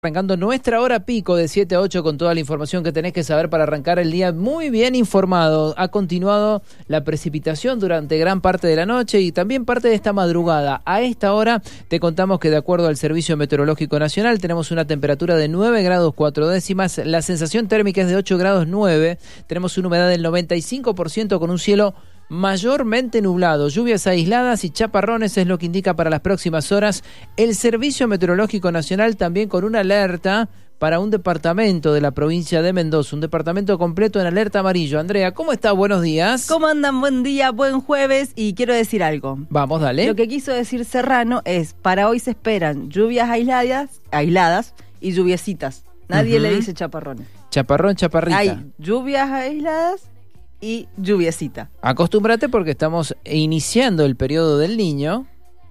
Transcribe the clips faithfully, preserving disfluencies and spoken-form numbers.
Arrancando nuestra hora pico de siete a ocho con toda la información que tenés que saber para arrancar el día muy bien informado. Ha continuado la precipitación durante gran parte de la noche y también parte de esta madrugada. A esta hora te contamos que de acuerdo al Servicio Meteorológico Nacional tenemos una temperatura de nueve grados cuatro décimas, la sensación térmica es de ocho grados nueve, tenemos una humedad del noventa y cinco por ciento con un cielo mayormente nublado, lluvias aisladas y chaparrones es lo que indica para las próximas horas el Servicio Meteorológico Nacional, también con una alerta para un departamento de la provincia de Mendoza, un departamento completo en alerta amarillo. Andrea, ¿cómo estás? Buenos días. ¿Cómo andan? Buen día, buen jueves, y quiero decir algo. Vamos, dale. Lo que quiso decir Serrano es, para hoy se esperan lluvias aisladas, aisladas y lluviecitas. Nadie uh-huh. le dice chaparrones. Chaparrón, chaparrita. Hay lluvias aisladas y lluviecita. Acostúmbrate porque estamos iniciando el periodo del niño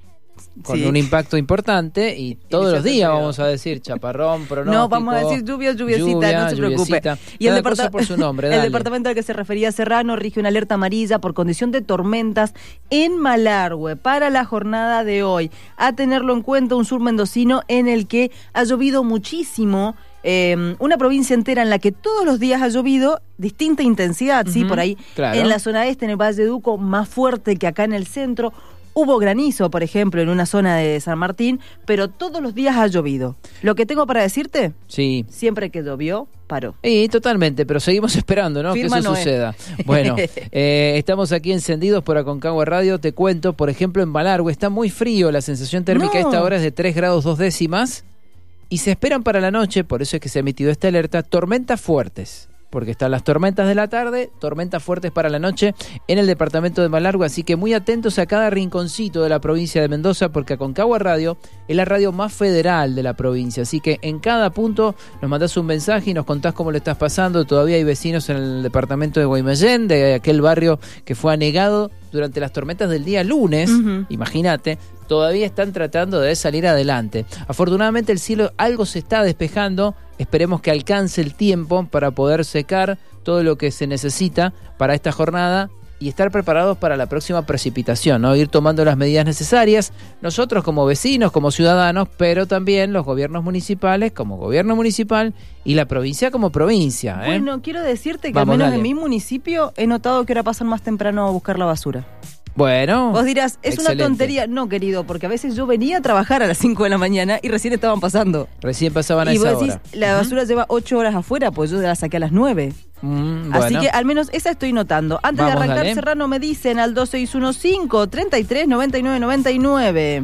con sí. un impacto importante y todos los días vamos a decir chaparrón, pronóstico. No, vamos a decir lluvia, lluviecita, lluvia, no se preocupe. Y el, depart- por su nombre, el departamento al que se refería Serrano rige una alerta amarilla por condición de tormentas en Malargüe para la jornada de hoy. A tenerlo en cuenta, un sur mendocino en el que ha llovido muchísimo. Eh, una provincia entera en la que todos los días ha llovido, distinta intensidad, uh-huh, sí, por ahí, claro. En la zona este, en el Valle de Duco, más fuerte que acá en el centro. Hubo granizo, por ejemplo, en una zona de San Martín, pero todos los días ha llovido. Lo que tengo para decirte, sí. siempre que llovió, paró. Sí, totalmente, pero seguimos esperando, ¿no? Firma que eso no suceda. Es. Bueno, eh, estamos aquí encendidos por Aconcagua Radio, te cuento, por ejemplo, en Malargüe está muy frío, la sensación térmica no. a esta hora es de tres grados dos décimas, y se esperan para la noche, por eso es que se ha emitido esta alerta, tormentas fuertes. Porque están las tormentas de la tarde, tormentas fuertes para la noche en el departamento de Malargüe, así que muy atentos a cada rinconcito de la provincia de Mendoza, porque Aconcagua Radio es la radio más federal de la provincia, así que en cada punto nos mandás un mensaje y nos contás cómo lo estás pasando. Todavía hay vecinos en el departamento de Guaymallén, de aquel barrio que fue anegado durante las tormentas del día lunes, uh-huh. imagínate, todavía están tratando de salir adelante. Afortunadamente el cielo algo se está despejando, esperemos que alcance el tiempo para poder secar todo lo que se necesita para esta jornada y estar preparados para la próxima precipitación, ¿no? Ir tomando las medidas necesarias, nosotros como vecinos, como ciudadanos, pero también los gobiernos municipales como gobierno municipal y la provincia como provincia, ¿eh? Bueno, quiero decirte que Vamos, al menos dale. en mi municipio he notado que ahora pasan más temprano a buscar la basura. Bueno, vos dirás, es excelente. Una tontería. No, querido, porque a veces yo venía a trabajar a las cinco de la mañana y recién estaban pasando. Recién pasaban a y esa vos decís, hora. La basura uh-huh. lleva ocho horas afuera, pues yo la saqué a las nueve. Mm, Así bueno. que al menos esa estoy notando. Antes Vamos, de arrancar, dale. Serrano, me dicen al dos seis uno cinco, treinta y tres, noventa y nueve, noventa y nueve.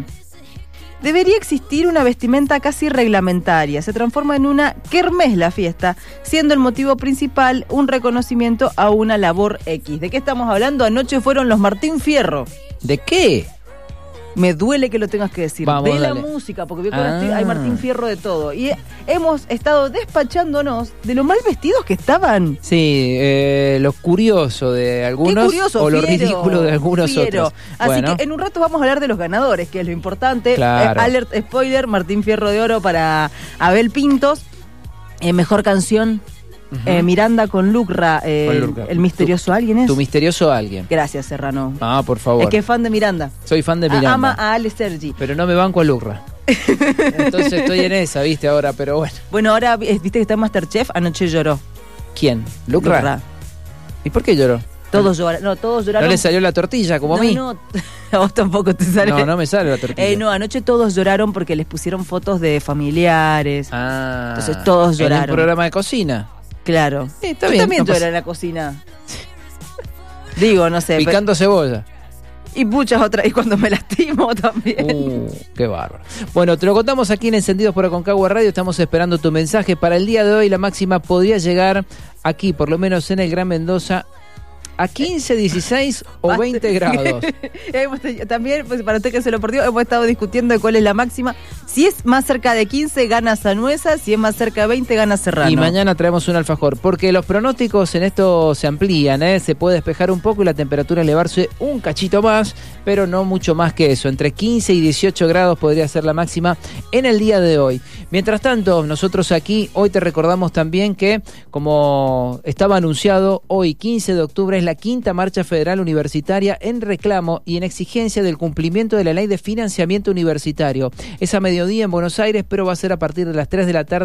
Debería existir una vestimenta casi reglamentaria. Se transforma en una kermés la fiesta, siendo el motivo principal un reconocimiento a una labor X. ¿De qué estamos hablando? Anoche fueron los Martín Fierro. ¿De qué? Me duele que lo tengas que decir. Vamos, de dale. la música, porque Ah. hay Martín Fierro de todo. Y hemos estado despachándonos de lo mal vestidos que estaban. Sí, eh, lo curioso de algunos Qué curioso, o lo fiero, ridículo de algunos fiero. otros. Así Bueno. que en un rato vamos a hablar de los ganadores, que es lo importante. Claro. Eh, alert spoiler, Martín Fierro de Oro para Abel Pintos. Eh, mejor canción, uh-huh. eh, Miranda con Lucra, eh, con Lucra. El misterioso tu, alguien es. Tu misterioso alguien. Gracias, Serrano. Ah, por favor. Es que es fan de Miranda. Soy fan de Miranda. A- ama a Ale Sergi. Pero no me banco a Lucra. Entonces estoy en esa, viste, ahora, pero bueno. Bueno, ahora viste que está en Masterchef, anoche lloró. ¿Quién? ¿Lucra? Lucra. ¿Y por qué lloró? Todos lloraron, no, todos lloraron. ¿No le salió la tortilla como no, a mí? No, a vos tampoco te sale. No, no me sale la tortilla. Eh, no, anoche todos lloraron porque les pusieron fotos de familiares. Ah. Entonces todos lloraron. ¿En un programa de cocina? Claro. Sí, está Yo bien, también no lloré pasa- en la cocina. Digo, no sé. Picando cebolla. pero- y muchas otras. Y cuando me lastimo también. Uh, qué bárbaro. Bueno, te lo contamos aquí en Encendidos por Aconcagua Radio. Estamos esperando tu mensaje. Para el día de hoy la máxima podría llegar aquí, por lo menos en el Gran Mendoza, a quince, dieciséis o veinte grados. Hemos tenido- También, pues, para usted que se lo perdió, hemos estado discutiendo de cuál es la máxima. Si es más cerca de quince, gana Sanuesa. Si es más cerca de veinte, gana Serrano. Y mañana traemos un alfajor, porque los pronósticos en esto se amplían, ¿eh? Se puede despejar un poco y la temperatura elevarse un cachito más, pero no mucho más que eso. Entre quince y dieciocho grados podría ser la máxima en el día de hoy. Mientras tanto, nosotros aquí hoy te recordamos también que, como estaba anunciado, hoy quince de octubre es la quinta marcha federal universitaria en reclamo y en exigencia del cumplimiento de la ley de financiamiento universitario. Es a mediodía en Buenos Aires, pero va a ser a partir de las tres de la tarde